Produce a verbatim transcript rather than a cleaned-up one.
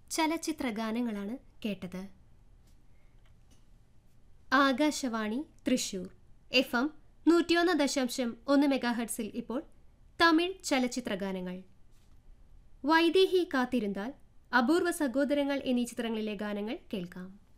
ചലച്ചിത്ര ഗാനങ്ങളാണ് കേട്ടത്. ആകാശവാണി തൃശൂർ എഫ് എം നൂറ്റിയൊന്ന് ദശാംശം ഒന്ന് മെഗാഹെർട്സിൽ ഇപ്പോൾ തമിഴ് ചലച്ചിത്ര ഗാനങ്ങൾ. വൈദേഹി കാത്തിരുന്നാൽ, അപൂർവ സഹോദരങ്ങൾ എന്നീ ചിത്രങ്ങളിലെ ഗാനങ്ങൾ കേൾക്കാം.